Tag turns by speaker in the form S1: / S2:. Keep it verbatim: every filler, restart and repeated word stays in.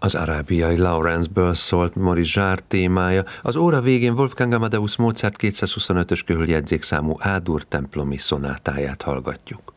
S1: Az arábiai Lawrence-ből szólt Maurice Jarre témája, az óra végén Wolfgang Amadeus Mozart kétszázhuszonötös köhöljegyzékszámú A-dur templomi szonátáját hallgatjuk.